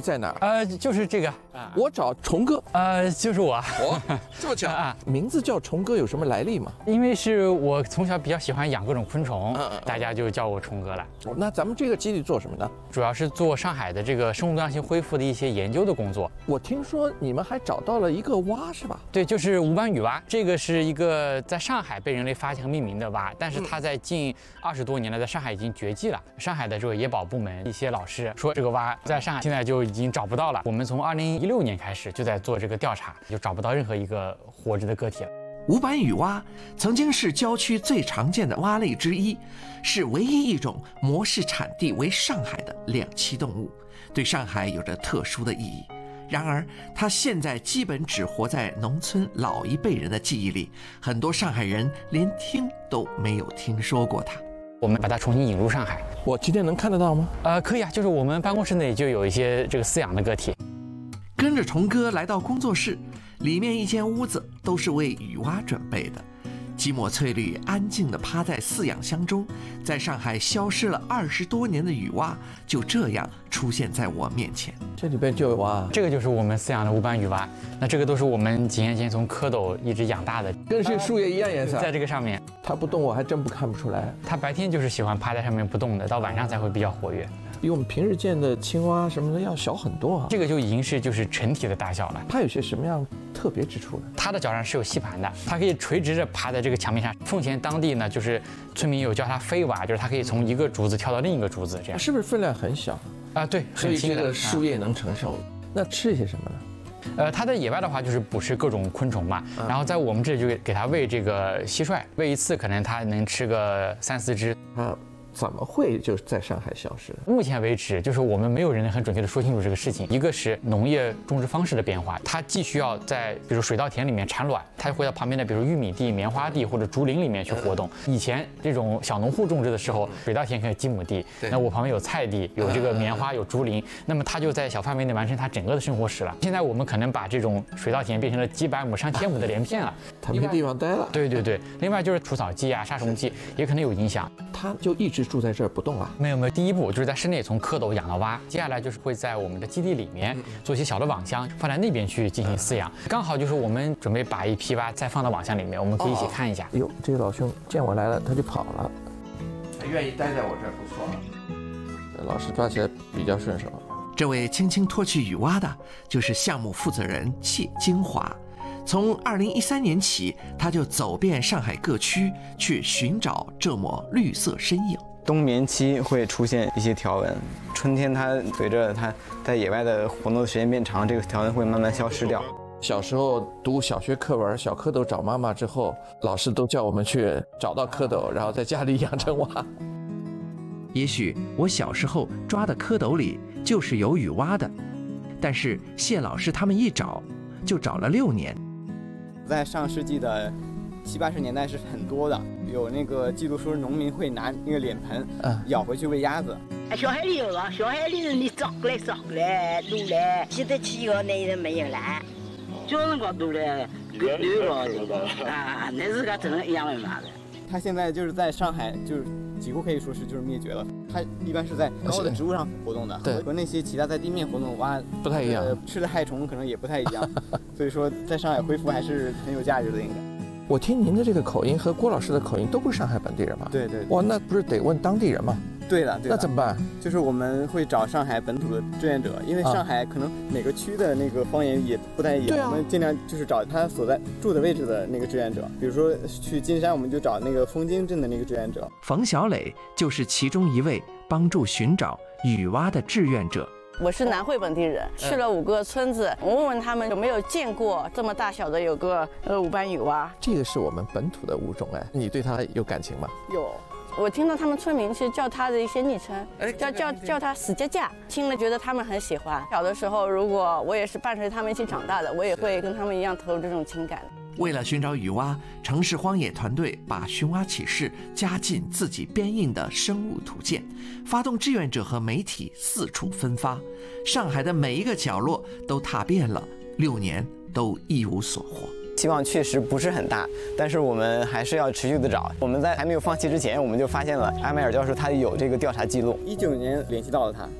在哪？ 就是这个。 我找虫哥。 就是我。 哦，这么巧啊！名字叫虫哥有什么来历吗？ 因为是我从小比较喜欢养各种昆虫，大家就叫我虫哥了。 那咱们这个基地做什么呢？ 主要是做上海的这个生物多样性恢复的一些研究的工作。 我听说你们还找到了一个蛙，是吧？ 对，就是无斑羽蛙。这个是一个在上海被人类发现和命名的蛙，但是它在近20多年了，在上海已经绝迹了。上海的这个野保部门一些老师说，这个蛙在上海现在就已经找不到了。我们从2016年开始就在做这个调查，就找不到任何一个活着的个体了。 无斑羽蛙曾经是郊区最常见的蛙类之一，是唯一一种模式产地为上海的两栖动物，对上海有着特殊的意义。然而，它现在基本只活在农村老一辈人的记忆里，很多上海人连听都没有听说过它。 我们把它重新引入上海。 我今天能看得到吗？ 可以啊，就是我们办公室内就有一些这个饲养的个体。 跟着虫哥来到工作室，里面一间屋子都是为羽蛙准备的。几抹翠绿安静地趴在饲养箱中，在上海消失了20多年的羽蛙就这样出现在我面前。 这里边就有蛙， 这个就是我们饲养的无斑羽蛙。那这个都是我们几年前从蝌蚪一直养大的， 跟这树叶一样颜色。 在这个上面， 它不动，我还真不看不出来。 它白天就是喜欢趴在上面不动的，到晚上才会比较活跃。 比我们平日见的青蛙什么的要小很多啊。 这个就已经是就是成体的大小了。 它有些什么样特别之处呢？ 它的脚上是有吸盘的，它可以垂直着趴在这个墙面上。奉贤当地呢，就是村民有叫它飞蛙，就是它可以从一个竹子跳到另一个竹子，这样。 是不是分量很小啊？对， 所以这个树叶能承受。那吃些什么呢？ 它在野外的话就是捕食各种昆虫嘛，然后在我们这里就给它喂这个蟋蟀，喂一次可能它能吃个3、4只。 怎么会就在上海消失？ 目前为止，就是我们没有人能很准确的说清楚这个事情。一个是农业种植方式的变化，它既需要在比如水稻田里面产卵，它会到旁边的比如玉米地、棉花地或者竹林里面去活动。以前这种小农户种植的时候，水稻田可能几亩地，那我旁边有菜地，有这个棉花，有竹林，那么它就在小范围内完成它整个的生活史了。现在我们可能把这种水稻田变成了几百亩、上千亩的连片了， 它没地方待了。 对对对，另外就是除草剂啊、杀虫剂也可能有影响。 它就一直住在这儿不动啊？ 没有，第一步就是在室内从蝌蚪养到蛙，接下来就是会在我们的基地里面做一些小的网箱，放在那边去进行饲养。刚好就是我们准备把一批蛙再放到网箱里面，我们可以一起看一下。 哟，这个老兄见我来了，他就跑了。他愿意待在我这儿，不错了。老师抓起来比较顺手。 这位轻轻脱去羽蛙的，就是项目负责人谢金华。从2013年起，他就走遍上海各区，去寻找这抹绿色身影。 冬眠期会出现一些条纹，春天它随着它在野外的活动的时间变长，这个条纹会慢慢消失掉。 小时候读小学课文《小蝌蚪找妈妈》之后，老师都叫我们去找到蝌蚪，然后在家里养成蛙。 也许我小时候抓的蝌蚪里就是有羽蛙的，但是谢老师他们一找就找了6年。 在上世纪的70、80年代是很多的，有那个记录说农民会拿那个脸盆舀回去喂鸭子。 小海里有了，小海里你找过来弄来，现在7个那人没有了，叫人家弄来6个啊，那是个真的一样的嘛的。 它现在就是在上海，就是几乎可以说是就是灭绝了。它一般是在高的植物上活动的，和那些其他在地面活动的蛙不太一样， 吃的害虫可能也不太一样。所以说，在上海恢复还是很有价值的，应该。 我听您的这个口音和郭老师的口音都不是上海本地人吗？ 对对。 哇，那不是得问当地人吗？ 对的， 那怎么办？ 就是我们会找上海本土的志愿者，因为上海可能每个区的那个方言也不太一样，我们尽量就是找他所在住的位置的那个志愿者。比如说去金山，我们就找那个枫泾镇的那个志愿者。 冯小磊就是其中一位帮助寻找羽蛙的志愿者。 我是南汇本地人，去了5个村子，我问问他们有没有见过这么大小的有个无斑羽蛙。 这个是我们本土的物种哎，你对它有感情吗？ 有。我听到他们村民是叫他的一些昵称，叫他死架架，听了觉得他们很喜欢。小的时候，如果我也是伴随他们一起长大的，我也会跟他们一样投入这种情感。 为了寻找羽蛙，城市荒野团队把寻蛙启事加进自己编印的生物图鉴，发动志愿者和媒体四处分发，上海的每一个角落都踏遍了，6年都一无所获。 希望确实不是很大，但是我们还是要持续的找。我们在还没有放弃之前，我们就发现了埃迈尔教授他有这个调查记录，19年联系到了他。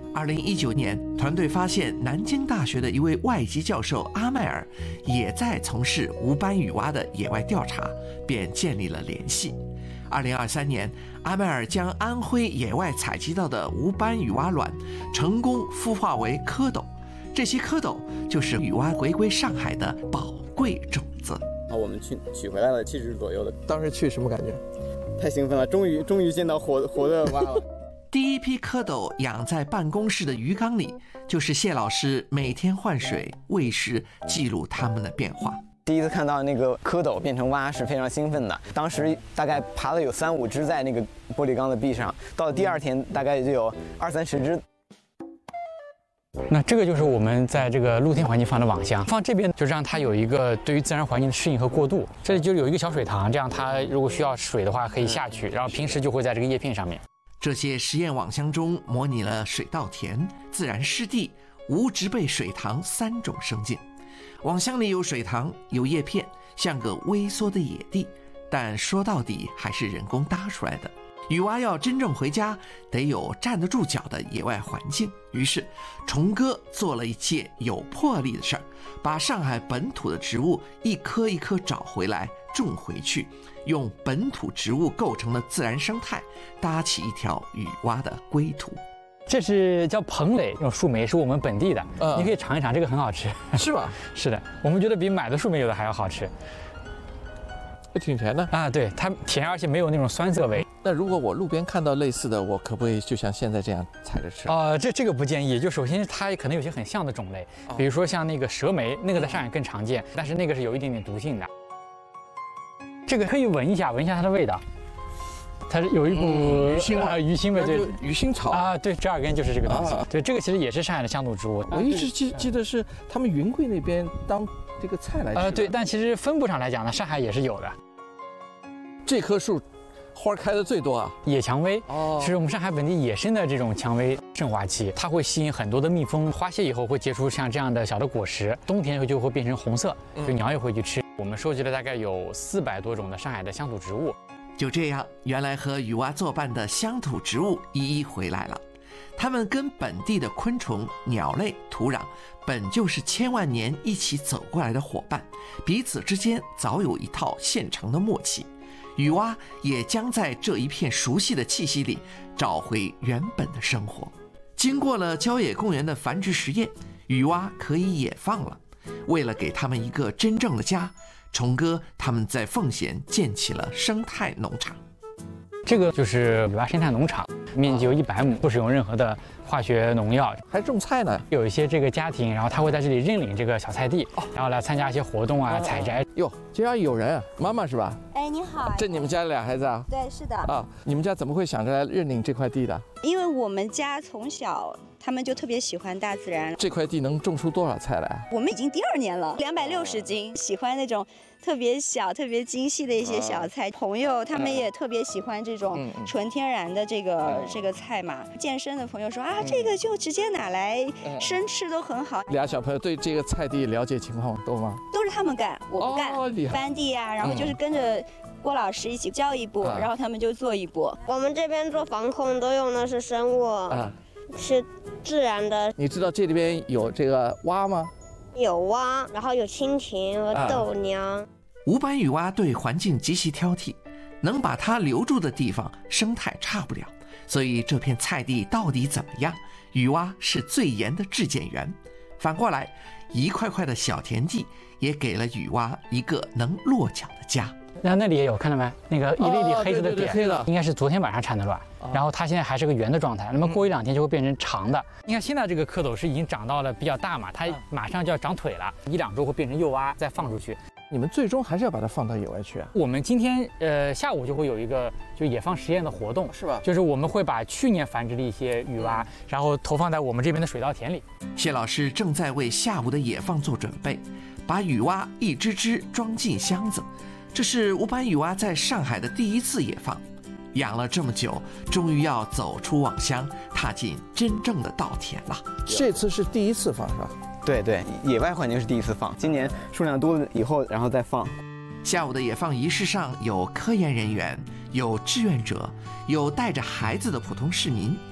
2019年，团队发现南京大学的一位外籍教授阿迈尔也在从事无斑雨蛙的野外调查，便建立了联系。2023年，阿迈尔将安徽野外采集到的无斑雨蛙卵成功孵化为蝌蚪，这些蝌蚪就是雨蛙回归上海的宝贵种子。 我们取回来了7只左右的， 当时去什么感觉？ 太兴奋了，终于见到活的蛙了。 第一批蝌蚪养在办公室的鱼缸里，就是谢老师每天换水、喂食，记录它们的变化。 第一次看到那个蝌蚪变成蛙是非常兴奋的，当时大概爬了有3、5只在那个玻璃缸的壁上，到了第2天大概就有20、30只。 那这个就是我们在这个露天环境放的网箱，放这边就让它有一个对于自然环境的适应和过渡。这里就有一个小水塘，这样它如果需要水的话可以下去，然后平时就会在这个叶片上面。 这些实验网箱中模拟了水稻田、自然湿地、无植被水塘3种生境。网箱里有水塘，有叶片，像个微缩的野地，但说到底还是人工搭出来的。雨蛙要真正回家，得有站得住脚的野外环境。于是，虫哥做了一件有魄力的事儿，把上海本土的植物一棵一棵找回来，种回去，用本土植物构成的自然生态，搭起一条雨蛙的归途。 这是叫蓬蕾，这种树莓是我们本地的，你可以尝一尝，这个很好吃。 是吧？ 是的，我们觉得比买的树莓有的还要好吃。 挺甜的啊，对，它甜，而且没有那种酸涩味。 那如果我路边看到类似的，我可不可以就像现在这样采着吃？ 这个不建议。就首先它可能有些很像的种类，比如说像那个蛇莓，那个在上海更常见，但是那个是有一点点毒性的。这个可以闻一下它的味道，它是有一股鱼腥味， 鱼腥味，对， 鱼腥草啊，对，折耳根就是这个东西。对，这个其实也是上海的乡土植物。 我一直记得是他们云贵那边当这个菜来吃。 对，但其实分布上来讲呢，上海也是有的。 这棵树花开的最多啊， 野蔷薇是我们上海本地野生的这种蔷薇盛华期，它会吸引很多的蜜蜂，花谢以后会结出像这样的小的果实，冬天以后就会变成红色，就鸟也会去吃。我们收集了大概有400多种的上海的乡土植物。 就这样，原来和雨蛙作伴的乡土植物一一回来了。它们跟本地的昆虫、鸟类、土壤本就是千万年一起走过来的伙伴，彼此之间早有一套现成的默契。雨蛙也将在这一片熟悉的气息里找回原本的生活。经过了郊野公园的繁殖实验，雨蛙可以野放了。为了给他们一个真正的家，虫哥他们在奉贤建起了生态农场。 这个就是雨蛙生态农场，面积有100亩，不使用任何的化学农药， 还种菜呢。 有一些这个家庭，然后他会在这里认领这个小菜地，然后来参加一些活动啊、采摘。 哟，竟然有人啊！妈妈是吧？ 哎，你好。 这你们家俩孩子啊？ 对，是的。 啊，你们家怎么会想着来认领这块地的？ 因为我们家从小他们就特别喜欢大自然。 这块地能种出多少菜来？ 我们已经第2年了，260斤，喜欢那种特别小、特别精细的一些小菜。朋友他们也特别喜欢这种纯天然的这个菜嘛。健身的朋友说啊，这个就直接拿来生吃都很好。 俩小朋友对这个菜地了解情况多吗？ 都是他们干，我不干。翻地啊，然后就是跟着郭老师一起教一步，然后他们就做一步。 我们这边做防控都用的是生物，是自然的。 你知道这里边有这个蛙吗？ 有蛙，然后有蜻蜓和豆娘。 无斑雨蛙对环境极其挑剔，能把它留住的地方生态差不了，所以这片菜地到底怎么样，雨蛙是最严的质检员。反过来，一块块的小田地也给了雨蛙一个能落脚的家。 那里也有，看到没？那个一粒粒黑色的点， 黑的， 应该是昨天晚上产的卵，然后它现在还是个圆的状态，那么过1、2天就会变成长的。你看现在这个蝌蚪是已经长到了比较大嘛，它马上就要长腿了，1、2周会变成幼蛙，再放出去。 你们最终还是要把它放到野外去啊？ 我们今天下午就会有一个就野放实验的活动， 是吧？ 就是我们会把去年繁殖的一些雨蛙，然后投放在我们这边的水稻田里。 谢老师正在为下午的野放做准备，把雨蛙一只只装进箱子。这是无斑雨蛙在上海的第1次野放，养了这么久，终于要走出网箱，踏进真正的稻田了。 这次是第1次放是吧？ 对，野外环境是第1次放，今年数量多了以后，然后再放。 下午的野放仪式上有科研人员，有志愿者，有带着孩子的普通市民。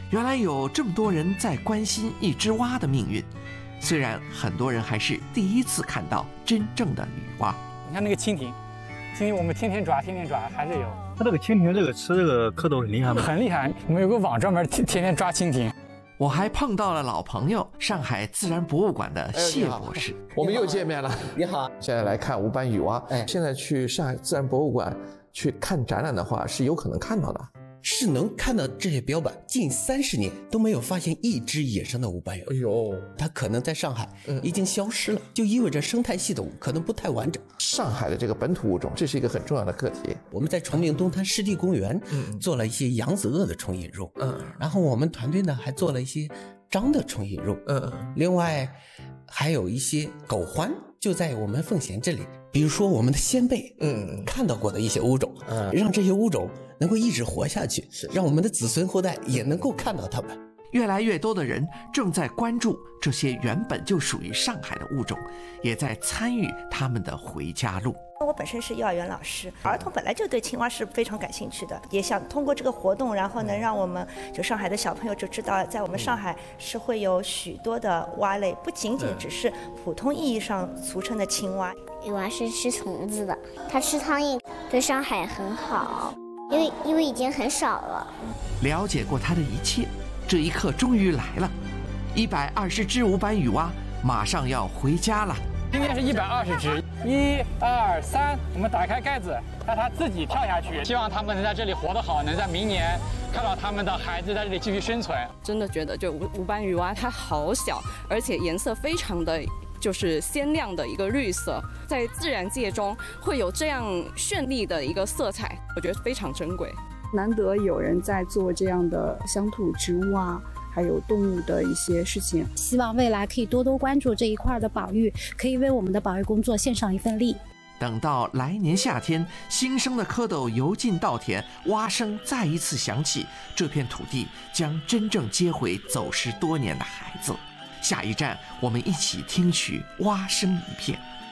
原来有这么多人在关心一只蛙的命运，虽然很多人还是第一次看到真正的雨蛙。 你看那个蜻蜓，蜻蜓我们天天抓，还是有。 它这个蜻蜓吃这个蝌蚪很厉害吗？ 很厉害，我们有个网专门天天抓蜻蜓。 我还碰到了老朋友，上海自然博物馆的谢博士。 我们又见面了。 你好， 现在来看无斑雨蛙。现在去上海自然博物馆去看展览的话，是有可能看到的。 是能看到这些标本，近30年都没有发现一只野生的无斑鱼。 哎呦， 它可能在上海已经消失了，就意味着生态系统可能不太完整。 上海的这个本土物种，这是一个很重要的课题。 我们在崇明东滩湿地公园做了一些扬子鳄的虫引入，然后我们团队呢还做了一些章的虫引入，另外还有一些狗獾就在我们奉贤这里，比如说我们的先辈看到过的一些物种，让这些物种能够一直活下去，让我们的子孙后代也能够看到它们。 越来越多的人正在关注这些原本就属于上海的物种，也在参与他们的回家路。 我本身是幼儿园老师，儿童本来就对青蛙是非常感兴趣的，也想通过这个活动，然后能让我们就上海的小朋友就知道，在我们上海是会有许多的蛙类，不仅仅只是普通意义上俗称的青蛙。 雨蛙是吃虫子的，它吃苍蝇，对上海很好，因为已经很少了。 了解过它的一切，这一刻终于来了，120只无斑雨蛙马上要回家了。 今天是120只，1、2、3，我们打开盖子，让它自己跳下去。希望它们能在这里活得好，能在明年看到他们的孩子在这里继续生存。 真的觉得就无斑雨蛙它好小，而且颜色非常的就是鲜亮的一个绿色，在自然界中会有这样绚丽的一个色彩，我觉得非常珍贵。 难得有人在做这样的乡土植物啊，还有动物的一些事情， 希望未来可以多多关注这一块的保育，可以为我们的保育工作献上一份力。 等到来年夏天，新生的蝌蚪游进稻田，蛙声再一次响起，这片土地将真正接回走失多年的孩子。下一站，我们一起听取蛙声一片。